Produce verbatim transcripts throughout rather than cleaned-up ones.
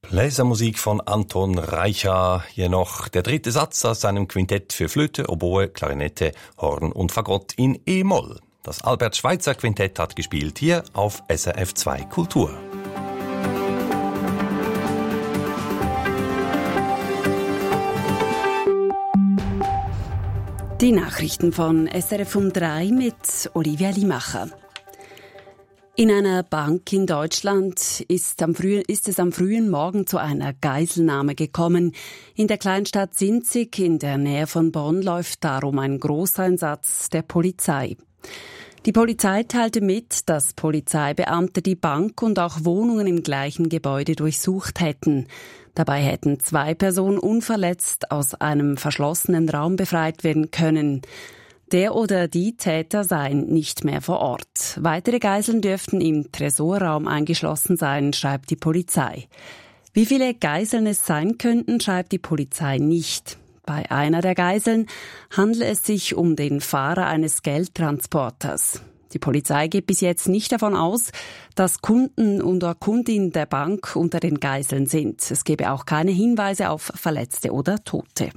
Bläsermusik von Anton Reicha. Hier noch der dritte Satz aus seinem Quintett für Flöte, Oboe, Klarinette, Horn und Fagott in E-Moll. Das Albert-Schweitzer Quintett hat gespielt hier auf S R F zwei Kultur. Die Nachrichten von S R F um drei mit Olivia Limacher. In einer Bank in Deutschland ist, am frühen, ist es am frühen Morgen zu einer Geiselnahme gekommen. In der Kleinstadt Sinzig in der Nähe von Bonn läuft darum ein Großeinsatz der Polizei. Die Polizei teilte mit, dass Polizeibeamte die Bank und auch Wohnungen im gleichen Gebäude durchsucht hätten. Dabei hätten zwei Personen unverletzt aus einem verschlossenen Raum befreit werden können. Der oder die Täter seien nicht mehr vor Ort. Weitere Geiseln dürften im Tresorraum eingeschlossen sein, schreibt die Polizei. Wie viele Geiseln es sein könnten, schreibt die Polizei nicht. Bei einer der Geiseln handelt es sich um den Fahrer eines Geldtransporters. Die Polizei geht bis jetzt nicht davon aus, dass Kunden oder Kundinnen der Bank unter den Geiseln sind. Es gebe auch keine Hinweise auf Verletzte oder Tote.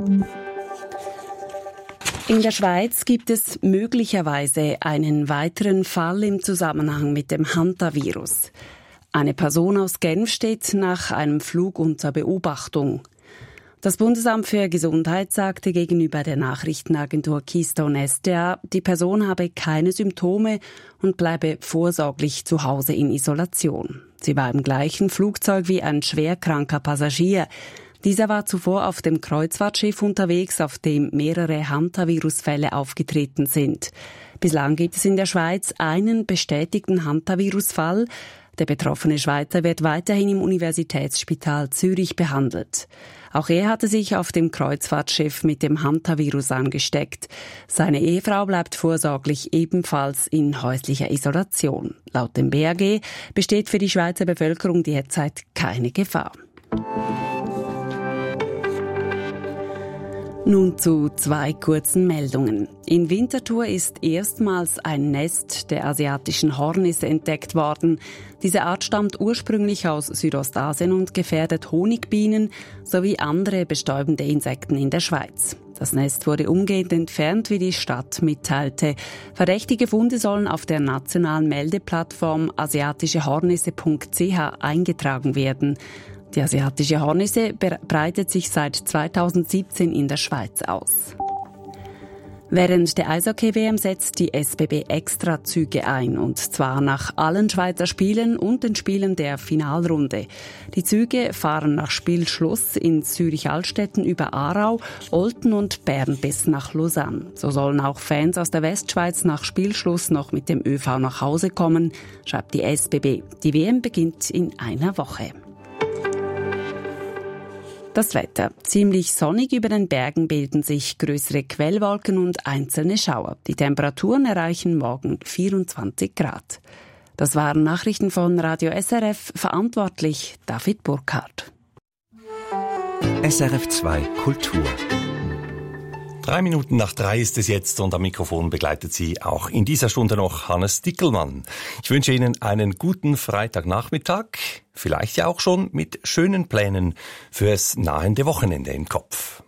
In der Schweiz gibt es möglicherweise einen weiteren Fall im Zusammenhang mit dem Hantavirus. Eine Person aus Genf steht nach einem Flug unter Beobachtung. Das Bundesamt für Gesundheit sagte gegenüber der Nachrichtenagentur Keystone S D A, die Person habe keine Symptome und bleibe vorsorglich zu Hause in Isolation. Sie war im gleichen Flugzeug wie ein schwerkranker Passagier. Dieser war zuvor auf dem Kreuzfahrtschiff unterwegs, auf dem mehrere Hantavirus-Fälle aufgetreten sind. Bislang gibt es in der Schweiz einen bestätigten Hantavirus-Fall. Der betroffene Schweizer wird weiterhin im Universitätsspital Zürich behandelt. Auch er hatte sich auf dem Kreuzfahrtschiff mit dem Hantavirus angesteckt. Seine Ehefrau bleibt vorsorglich ebenfalls in häuslicher Isolation. Laut dem B A G besteht für die Schweizer Bevölkerung derzeit keine Gefahr. Nun zu zwei kurzen Meldungen. In Winterthur ist erstmals ein Nest der asiatischen Hornisse entdeckt worden. Diese Art stammt ursprünglich aus Südostasien und gefährdet Honigbienen sowie andere bestäubende Insekten in der Schweiz. Das Nest wurde umgehend entfernt, wie die Stadt mitteilte. Verdächtige Funde sollen auf der nationalen Meldeplattform asiatischehornisse punkt c h eingetragen werden. Die asiatische Hornisse breitet sich seit zweitausendsiebzehn in der Schweiz aus. Während der Eishockey-W M setzt die S B B Extrazüge ein, und zwar nach allen Schweizer Spielen und den Spielen der Finalrunde. Die Züge fahren nach Spielschluss in Zürich-Altstetten über Aarau, Olten und Bern bis nach Lausanne. So sollen auch Fans aus der Westschweiz nach Spielschluss noch mit dem ÖV nach Hause kommen, schreibt die S B B. Die W M beginnt in einer Woche. Das Wetter. Ziemlich sonnig, über den Bergen bilden sich größere Quellwolken und einzelne Schauer. Die Temperaturen erreichen morgen vierundzwanzig Grad. Das waren Nachrichten von Radio S R F, verantwortlich David Burkhardt. S R F zwei Kultur. Drei Minuten nach drei ist es jetzt, und am Mikrofon begleitet Sie auch in dieser Stunde noch Hannes Dickelmann. Ich wünsche Ihnen einen guten Freitagnachmittag, vielleicht ja auch schon mit schönen Plänen fürs nahende Wochenende im Kopf.